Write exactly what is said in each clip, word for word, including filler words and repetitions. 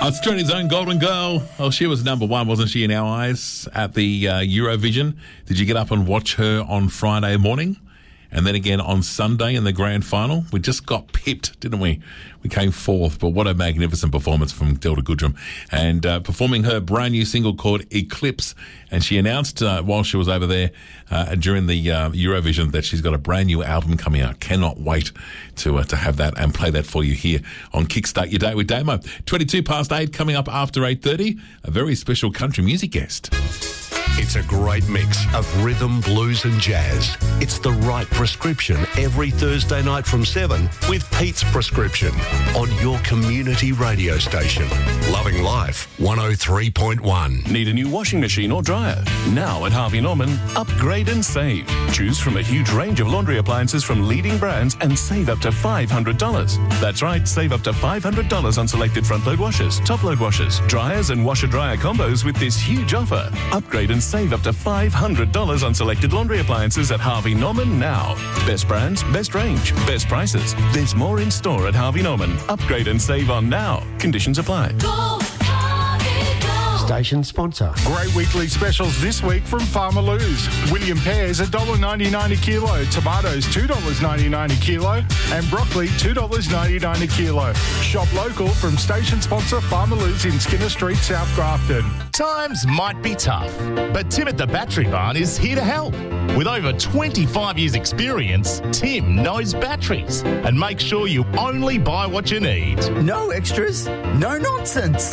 Australia's own Golden Girl. Oh, she was number one, wasn't she, in our eyes at the uh, Eurovision? Did you get up and watch her on Friday morning? And then again on Sunday in the grand final? We just got pipped, didn't we? We came fourth, but what a magnificent performance from Delta Goodrum. And uh, performing her brand new single called Eclipse. And she announced uh, while she was over there uh, during the uh, Eurovision that she's got a brand new album coming out. Cannot wait to uh, to have that and play that for you here on Kickstart Your Day with Damo. twenty-two past eight, coming up after eight thirty, a very special country music guest. It's a great mix of rhythm, blues and jazz. It's the right prescription every Thursday night from seven with Pete's Prescription on your community radio station. Loving Life one oh three point one. Need a new washing machine or dryer? Now at Harvey Norman, upgrade and save. Choose from a huge range of laundry appliances from leading brands and save up to five hundred dollars. That's right, save up to five hundred dollars on selected front-load washers, top-load washers, dryers and washer-dryer combos with this huge offer. Upgrade and save up to five hundred dollars on selected laundry appliances at Harvey Norman now. Best brands, best range, best prices. There's more in store at Harvey Norman. Upgrade and save on now. Conditions apply. Go, Harvey, go. Station sponsor. Great weekly specials this week from Farmer Lou's. William pears one dollar ninety-nine a kilo, tomatoes two dollars ninety-nine a kilo, and broccoli two dollars ninety-nine a kilo. Shop local from station sponsor Farmer Lou's in Skinner Street, South Grafton. Times might be tough, but Tim at the Battery Barn is here to help. With over twenty-five years experience, Tim knows batteries and makes sure you only buy what you need. No extras, no nonsense.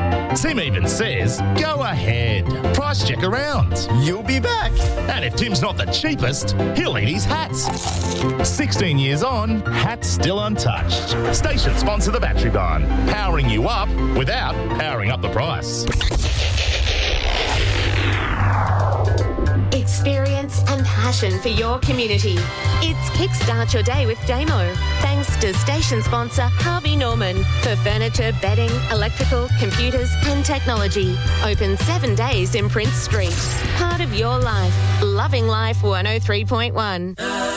Tim even says, go ahead, price check around. You'll be back. And if Tim's not the cheapest, he'll eat his hats. sixteen years on, hats still untouched. Station sponsor the Battery Barn, powering you up without powering up the price. Experience and passion for your community. It's Kickstart Your Day with Damo. Thanks to station sponsor Harvey Norman for furniture, bedding, electrical, computers and technology. Open seven days in Prince Street. Part of your life. Loving Life one oh three point one.